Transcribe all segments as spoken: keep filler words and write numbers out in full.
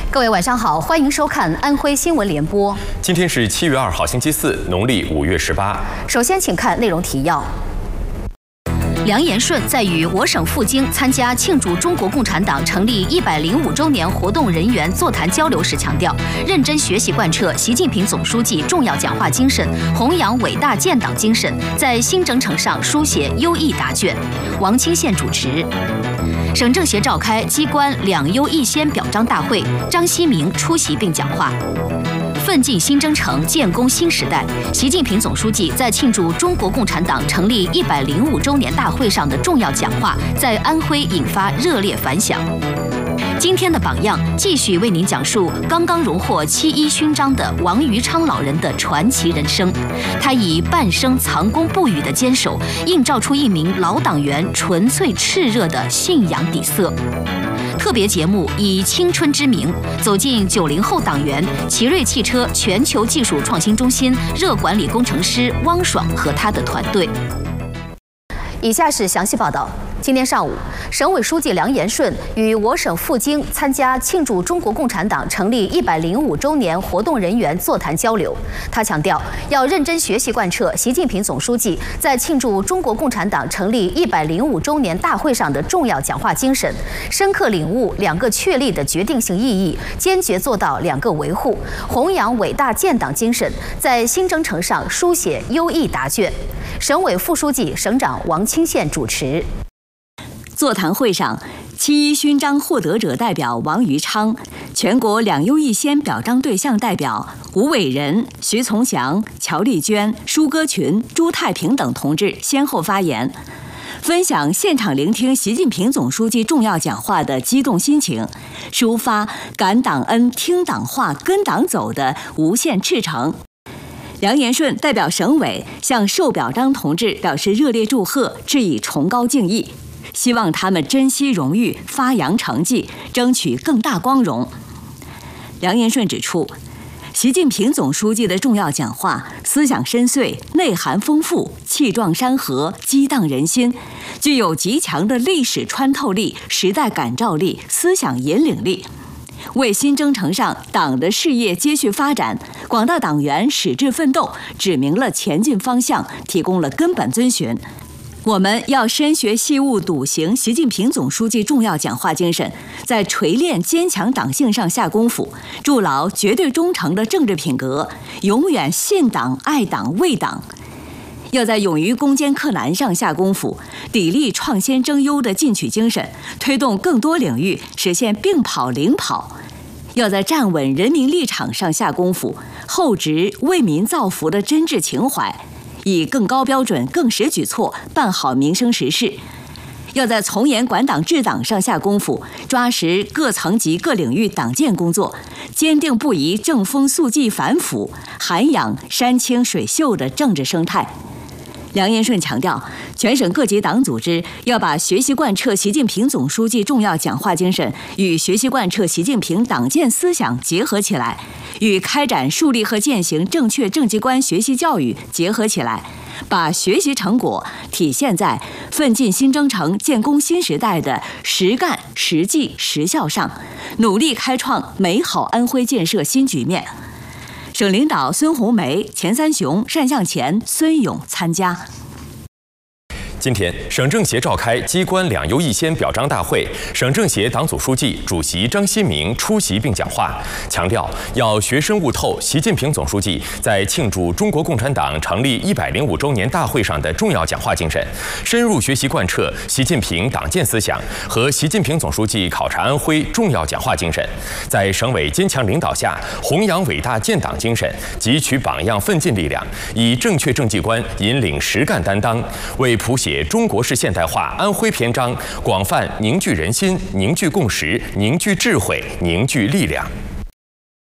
各位晚上好，欢迎收看安徽新闻联播。 今天是七月二号，星期四，农历五月十八。 首先，请看内容提要。 梁延顺在与我省赴京参加庆祝中国共产党成立一百零五周年活动人员座谈交流时强调，认真学习贯彻习近平总书记重要讲话精神，弘扬伟大建党精神，在新征程上书写优异答卷。王清县主持。省政协召开机关两优一先表彰大会，张希明出席并讲话。 奋进新征程，建功新时代。习近平总书记在庆祝中国共产党成立一百零五周年大会上的重要讲话，在安徽引发热烈反响。今天的榜样继续为您讲述刚刚荣获七一勋章的王于昌老人的传奇人生。他以半生藏功不语的坚守，映照出一名老党员纯粹炽热的信仰底色。 特别节目以青春之名走进九零后党员奇瑞汽车全球技术创新中心热管理工程师汪爽和他的团队。以下是详细报道。 今天上午，省委书记梁延顺与我省赴京参加庆祝中国共产党成立一百零五周年活动人员座谈交流。他强调，要认真学习贯彻习近平总书记在庆祝中国共产党成立一百零五周年大会上的重要讲话精神，深刻领悟“两个确立”的决定性意义，坚决做到“两个维护”，弘扬伟大建党精神，在新征程上书写优异答卷。省委副书记、省长王清县主持。 座谈会上，七一勋章获得者代表王于昌，全国两优一先表彰对象代表吴伟仁、徐从祥、乔丽娟、舒歌群、朱太平等同志先后发言，分享现场聆听习近平总书记重要讲话的激动心情，抒发感党恩、听党话、跟党走的无限赤诚。 梁延顺代表省委向受表彰同志表示热烈祝贺，致以崇高敬意。 希望他们珍惜荣誉，发扬成绩，争取更大光荣。梁延顺指出，习近平总书记的重要讲话思想深邃、内涵丰富、气壮山河、激荡人心，具有极强的历史穿透力、时代感召力、思想引领力，为新征程上党的事业接续发展、广大党员矢志奋斗指明了前进方向，提供了根本遵循。 我们要深学细悟笃行习近平总书记重要讲话精神，在锤炼坚强党性上下功夫，筑牢绝对忠诚的政治品格，永远信党、爱党、为党。要在勇于攻坚克难上下功夫，砥砺创新争优的进取精神，推动更多领域实现并跑领跑。要在站稳人民立场上下功夫，厚植为民造福的真挚情怀。 以更高标准、更实举措办好民生实事，要在从严管党治党上下功夫，抓实各层级各领域党建工作，坚定不移正风肃纪反腐、涵养山清水秀的政治生态。 梁延顺强调，全省各级党组织要把学习贯彻习近平总书记重要讲话精神与学习贯彻习近平党建思想结合起来，与开展树立和践行正确政绩观学习教育结合起来，把学习成果体现在奋进新征程、建功新时代的实干、实际、实效上，努力开创美好安徽建设新局面。 省领导孙红梅、钱三雄、单向前、孙勇参加。 今天，省政协召开机关两优一先表彰大会，省政协党组书记、主席张希明出席并讲话，强调要学深悟透习近平总书记在庆祝中国共产党成立一百零五周年大会上的重要讲话精神，深入学习贯彻习近平党建思想和习近平总书记考察安徽重要讲话精神，在省委坚强领导下，弘扬伟大建党精神，汲取榜样奋进力量，以正确政绩观引领实干担当，为谱写 中国式现代化安徽篇章，广泛凝聚人心、凝聚共识、凝聚智慧、凝聚力量。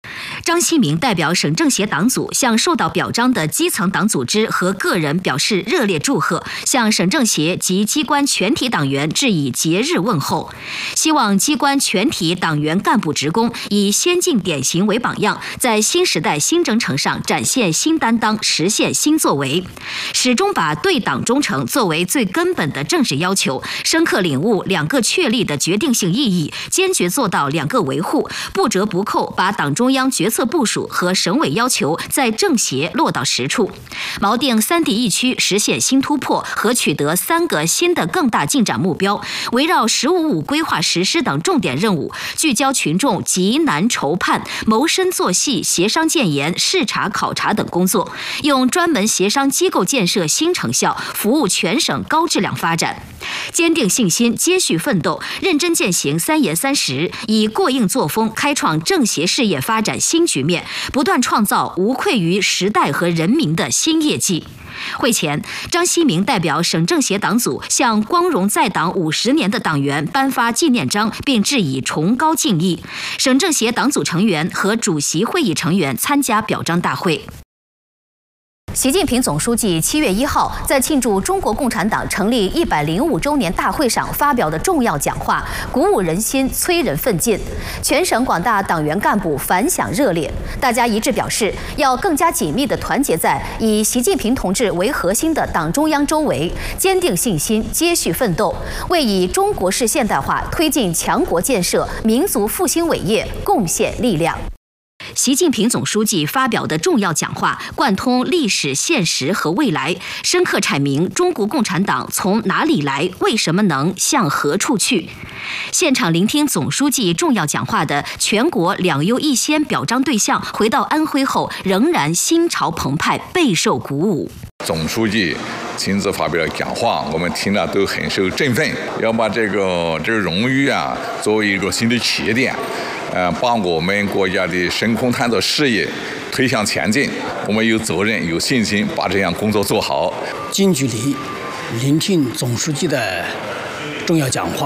张希明代表省政协党组向受到表彰的基层党组织和个人表示热烈祝贺，向省政协及机关全体党员致以节日问候，希望机关全体党员干部职工以先进典型为榜样，在新时代新征程上展现新担当，实现新作为，始终把对党忠诚作为最根本的政治要求，深刻领悟两个确立的决定性意义，坚决做到两个维护，不折不扣把党中央决策部署和省委要求在政协落到实处，锚定三地一区实现新突破和取得三个新的更大进展目标，围绕“十五五”规划实施等重点任务，聚焦群众急难筹判、谋深做细、协商建言、视察考察等工作，用专门协商机构建设新成效，服务全省高质量发展。坚定信心，接续奋斗，认真践行三严三实，以过硬作风开创政协事业发展新局面，不断创造无愧于时代和人民的新业绩。会前，张希明代表省政协党组向光荣在党五十年的党员颁发纪念章，并致以崇高敬意。省政协党组成员和主席会议成员参加表彰大会。习近平总书记七月一号在庆祝中国共产党成立一百零五周年大会上发表的重要讲话，鼓舞人心，催人奋进。全省广大党员干部反响热烈，大家一致表示，要更加紧密地团结在以习近平同志为核心的党中央周围，坚定信心，接续奋斗，为以中国式现代化推进强国建设、民族复兴伟业贡献力量。习近平总书记发表的重要讲话贯通历史、现实和未来，深刻阐明中国共产党从哪里来，为什么能向何处去。现场聆听总书记重要讲话的全国两优一先表彰对象回到安徽后，仍然心潮澎湃，备受鼓舞。 总书记亲自发表了讲话，我们听了都很受振奋，要把这个这个荣誉啊作为一个新的起点。呃，把我们国家的深空探测事业推向前进，我们有责任、有信心把这项工作做好。 近距离聆听总书记的重要讲话，